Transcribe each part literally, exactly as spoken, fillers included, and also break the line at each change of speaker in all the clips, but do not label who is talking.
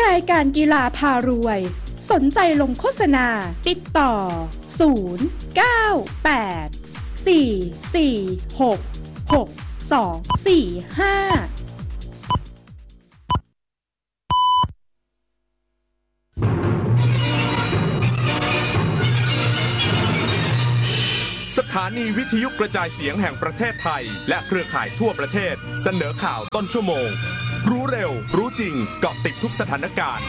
ายการกีฬาพารวยสนใจลงโฆษณาติดต่อศูนย์ เก้า แปด สี่ สี่ หก หก สอง สี่ ห้า
สถานีวิทยุกระจายเสียงแห่งประเทศไทยและเครือข่ายทั่วประเทศเสนอข่าวต้นชั่วโมงรู้เร็วรู้จริงเกาะติดทุกสถานการณ์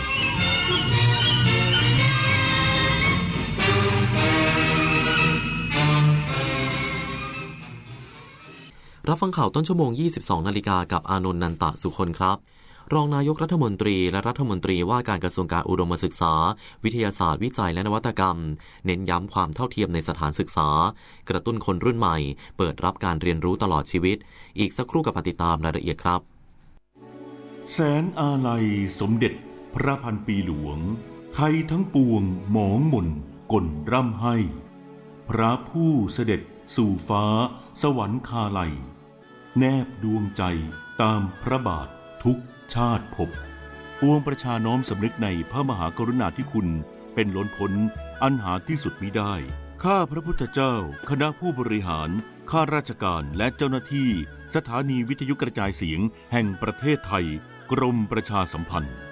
รับฟังข่าวต้นชั่วโมง ยี่สิบสอง นาฬิกากับอานนท์ นันตะสุคนครับรองนายกรัฐมนตรีและรัฐมนตรีว่าการกระทรวงการอุดมศึกษาวิทยาศาสตร์วิจัยและนวัตกรรมเน้นย้ำความเท่าเทียมในสถานศึกษากระตุ้นคนรุ่นใหม่เปิดรับการเรียนรู้ตลอดชีวิตอีกสักครู่กับติดตามรายละเอียดครับ
แสนอาลัยสมเด็จพระพันปีหลวงไทยทั้งปวงหมองหม่นก่นร่ำให้พระผู้เสด็จสู่ฟ้าสวรรคาลัยแนบดวงใจตามพระบาททุกชาติภพปวงประชาน้อมสำนึกในพระมหากรุณาธิคุณเป็นล้นพ้นอันหาที่สุดมิได้ข้าพระพุทธเจ้าคณะผู้บริหารข้าราชการและเจ้าหน้าที่สถานีวิทยุกระจายเสียงแห่งประเทศไทยกรมประชาสัมพันธ์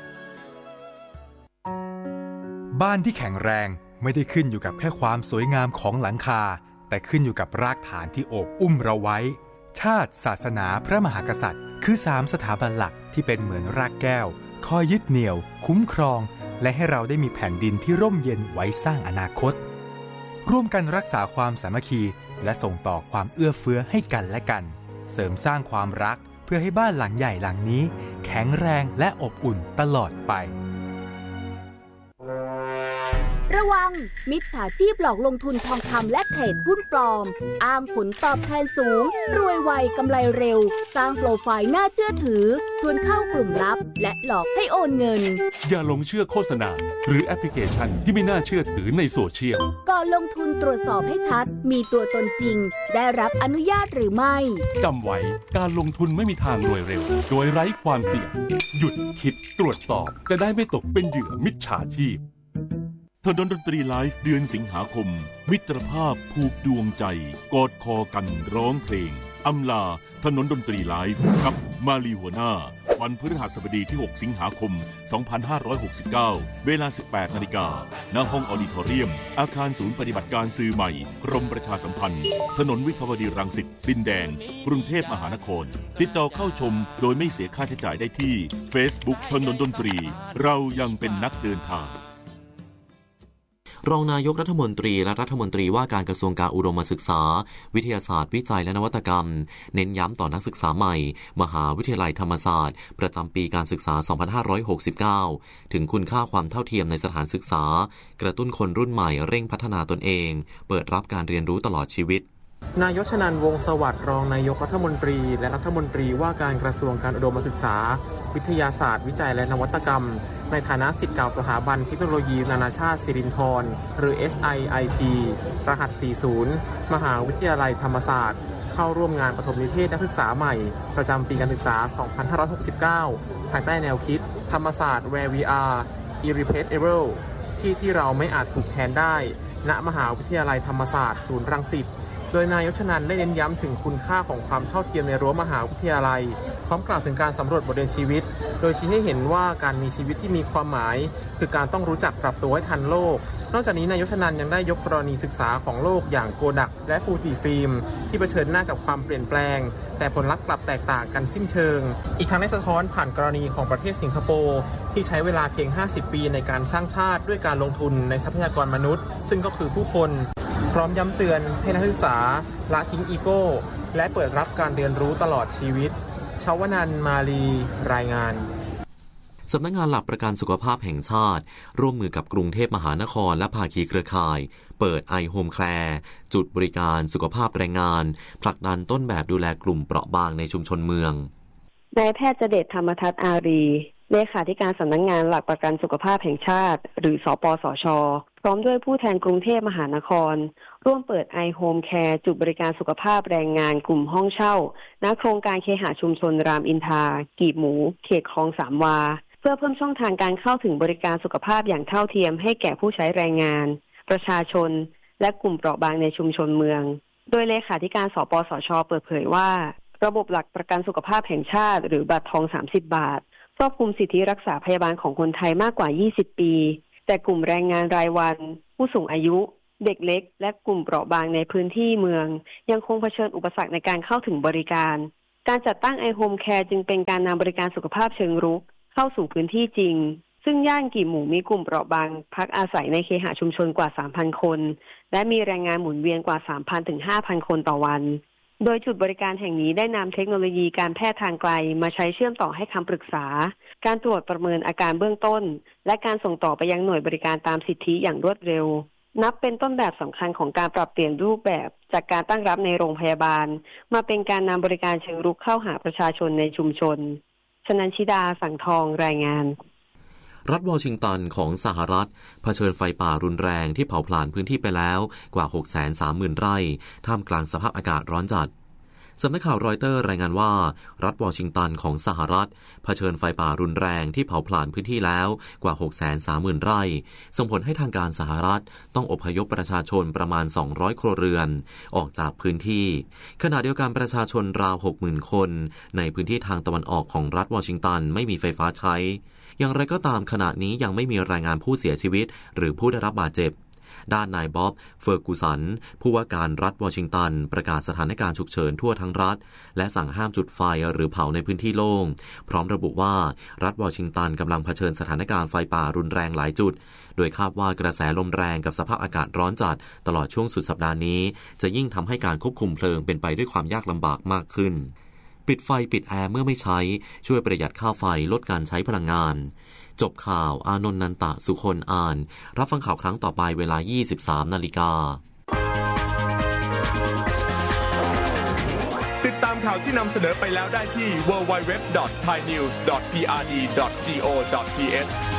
บ้านที่แข็งแรงไม่ได้ขึ้นอยู่กับแค่ความสวยงามของหลังคาแต่ขึ้นอยู่กับรากฐานที่โอบอุ้มเราไว้ชาติศาสนาพระมหากษัตริย์คือสามสถาบันหลักที่เป็นเหมือนรากแก้วคอยยึดเหนี่ยวคุ้มครองและให้เราได้มีแผ่นดินที่ร่มเย็นไว้สร้างอนาคตร่วมกันรักษาความสามัคคีและส่งต่อความเอื้อเฟื้อให้กันและกันเสริมสร้างความรักเพื่อให้บ้านหลังใหญ่หลังนี้แข็งแรงและอบอุ่นตลอดไประ
วังมิจฉาชีพหลอกลงทุนทองคำและเทรดหุ้นปลอมอ้างผลตอบแทนสูงรวยไวกำไรเร็วสร้างโปรไฟล์น่าเชื่อถือชวนเข้ากลุ่มลับและหลอกให้โอนเงิน
อย่าหลงเชื่อโฆษณาหรือแอปพลิเคชันที่ไม่น่าเชื่อถือในโซเชียล
ก่อนลงทุนตรวจสอบให้ชัดมีตัวตนจริงได้รับอนุญาตหรือไม่
จำไว้การลงทุนไม่มีทางรวยเร็วโดยไร้ความเสี่ยงหยุดคิดตรวจสอบจะได้ไม่ตกเป็นเหยื่อมิจฉาชีพ
ถนนดนตรีไลฟ์เดือนสิงหาคมมิตรภาพผูกดวงใจกอดคอกันร้องเพลงอำลาถนนดนตรีไลฟ์กับมาลีหัวหน้าวันพฤหัสบดีที่หกสิงหาคมสองพันห้าร้อยหกสิบเก้าเวลา สิบแปดนาฬิกา ณ ห้องออดิทอเรียมอาคารศูนย์ปฏิบัติการสื่อใหม่กรมประชาสัมพันธ์ถนนวิภาวดีรังสิตดินแดงกรุงเทพมหานครติดต่อเข้าชมโดยไม่เสียค่าใช้จ่ายได้ที่ Facebook ถนนดนตรีเรายังเป็นนักเดินทาง
รองนายกรัฐมนตรีและรัฐมนตรีว่าการกระทรวงการอุดมศึกษาวิทยาศาสตร์วิจัยและนวัตกรรมเน้นย้ำต่อนักศึกษาใหม่มหาวิทยาลัยธรรมศาสตร์ประจำปีการศึกษาสองพันห้าร้อยหกสิบเก้าถึงคุณค่าความเท่าเทียมในสถานศึกษากระตุ้นคนรุ่นใหม่เร่งพัฒนาตนเองเปิดรับการเรียนรู้ตลอดชีวิต
นายกชนันท์ วงศ์สวัสดิ์รองนายกรัฐมนตรีและรัฐมนตรีว่าการกระทรวงการอุดมศึกษาวิทยาศาสตร์วิจัยและนวัตกรรมในฐานะศิษย์เก่าสถาบันเทคโนโลยีนานาชาติสิรินธรหรือ เอส ไอ ไอ ที รหัส สี่สิบ มหาวิทยาลัยธรรมศาสตร์เข้าร่วมงานปฐมนิเทศนักศึกษาใหม่ประจำปีการศึกษา สองพันห้าร้อยหกสิบเก้า ภายใต้แนวคิดธรรมศาสตร์ where we are irreplaceable ที่ที่เราไม่อาจถูกแทนได้ณมหาวิทยาลัยธรรมศาสตร์ศูนย์รังสิตโดยนายกชนันท์ได้เน้นย้ำถึงคุณค่าของความเท่าเทียมในรั้วมหาวิทยาลัยพร้อมกล่าวถึงการสำรวจบทเรียนชีวิตโดยชี้ให้เห็นว่าการมีชีวิตที่มีความหมายคือการต้องรู้จักปรับตัวให้ทันโลกนอกจากนี้นายกชนันท์ยังได้ยกกรณีศึกษาของโลกอย่างโกดักและฟูจิฟิล์มที่เผชิญหน้ากับความเปลี่ยนแปลงแต่ผลลัพธ์กลับแตกต่างกันสิ้นเชิงอีกทั้งได้สะท้อนผ่านกรณีของประเทศสิงคโปร์ที่ใช้เวลาเพียงห้าสิบปีในการสร้างชาติด้วยการลงทุนในทรัพยากรมนุษย์ซึ่งก็คือผู้คนพร้อมย้ำเตือนให้นักศึกษาละทิ้งอีโก้และเปิดรับการเรียนรู้ตลอดชีวิตชวนันท์ มาลีรายงาน
สำนักงานหลักประกันสุขภาพแห่งชาติร่วมมือกับกรุงเทพมหานครและภาคีเครือข่ายเปิดไอโฮมแคร์จุดบริการสุขภาพแรงงานผลักดันต้นแบบดูแลกลุ่มเปราะบางในชุมชนเมือง
นายแพทย์เจเดชธรรมทัศน์อารีเลขาธิการสำนักงานหลักประกันสุขภาพแห่งชาติหรือสปสช.พร้อมด้วยผู้แทนกรุงเทพมหานครร่วมเปิด ไอ โฮม แคร์ จุดบริการสุขภาพแรงงานกลุ่มห้องเช่าณโครงการเคหะชุมชนรามอินทรากีบหมูเขตคลองสามวาเพื่อเพิ่มช่องทางการเข้าถึงบริการสุขภาพอย่างเท่าเทียมให้แก่ผู้ใช้แรงงานประชาชนและกลุ่มเปราะบางในชุมชนเมืองโดยเลขาธิการสปสช.เปิดเผยว่าระบบหลักประกันสุขภาพแห่งชาติหรือบัตรทองสามสิบบาทครอบคลุมสิทธิรักษาพยาบาลของคนไทยมากกว่ายี่สิบปีแต่กลุ่มแรงงานรายวันผู้สูงอายุเด็กเล็กและกลุ่มเปราะบางในพื้นที่เมืองยังคงเผชิญอุปสรรคในการเข้าถึงบริการการจัดตั้ง iHome Care จึงเป็นการนำบริการสุขภาพเชิงรุกเข้าสู่พื้นที่จริงซึ่งย่านกี่หมู่มีกลุ่มเปราะบางพักอาศัยในเคหะชุมชนกว่า สามพัน คนและมีแรงงานหมุนเวียนกว่า สามพัน ถึง ห้าพัน คนต่อวันโดยจุดบริการแห่งนี้ได้นำเทคโนโลยีการแพทย์ทางไกลมาใช้เชื่อมต่อให้คำปรึกษาการตรวจประเมินอาการเบื้องต้นและการส่งต่อไปยังหน่วยบริการตามสิทธิอย่างรวดเร็วนับเป็นต้นแบบสำคัญของการปรับเปลี่ยนรูปแบบจากการตั้งรับในโรงพยาบาลมาเป็นการนำบริการเชิงรุกเข้าหาประชาชนในชุมชนชนันชิดาสังทองรายงาน
รัฐวอชิงตันของสหรัฐเผชิญไฟป่ารุนแรงที่เผาผลาญพื้นที่ไปแล้วกว่า หกแสนสามหมื่น ไร่ท่ามกลางสภาพอากาศร้อนจัดสำนักข่าวรอยเตอร์รายงานว่ารัฐวอชิงตันของสหรัฐเผชิญไฟป่ารุนแรงที่เผาผลาญพื้นที่แล้วกว่า หกแสนสามหมื่น ไร่ส่งผลให้ทางการสหรัฐต้องอพยพประชาชนประมาณสองร้อยครัวเรือนออกจากพื้นที่ขณะเดียวกันประชาชนราว หกหมื่น คนในพื้นที่ทางตะวันออกของรัฐวอชิงตันไม่มีไฟฟ้าใช้อย่างไรก็ตามขณะนี้ยังไม่มีรายงานผู้เสียชีวิตหรือผู้ได้รับบาดเจ็บด้านนายบ๊อบเฟอร์กูสันผู้ว่าการรัฐวอชิงตันประกาศสถานการณ์ฉุกเฉินทั่วทั้งรัฐและสั่งห้ามจุดไฟหรือเผาในพื้นที่โล่งพร้อมระบุว่ารัฐวอชิงตันกำลังเผชิญสถานการณ์ไฟป่ารุนแรงหลายจุดโดยคาดว่ากระแสลมแรงกับสภาพอากาศร้อนจัดตลอดช่วงสุดสัปดาห์นี้จะยิ่งทำให้การควบคุมเพลิงเป็นไปด้วยความยากลำบากมากขึ้นปิดไฟปิดแอร์เมื่อไม่ใช้ช่วยประหยัดค่าไฟลดการใช้พลังงานจบข่าวอานนท์นันตะสุคนอ่านรับฟังข่าวครั้งต่อไปเวลา ยี่สิบสามนาฬิกา
ติดตามข่าวที่นำเสนอไปแล้วได้ที่ ดับเบิลยู ดับเบิลยู ดับเบิลยู ดอท ไทยนิวส์ ดอท พี อาร์ ดี ดอท จี โอ ดอท ที เอช